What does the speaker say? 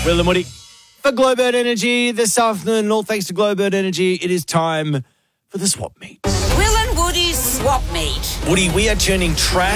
Will and Woody for Glowbird Energy this afternoon. And all thanks to Glowbird Energy, it is time for the swap meet. Will and Woody's swap meet. Woody, we are turning trash